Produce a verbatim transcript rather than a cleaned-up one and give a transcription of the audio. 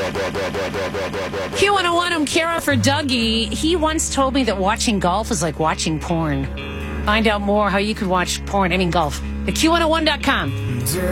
Q one oh one, I'm Kara for Dougie. He once told me that watching golf is like watching porn. Find out more how you could watch porn, I mean golf, at Q one oh one dot com.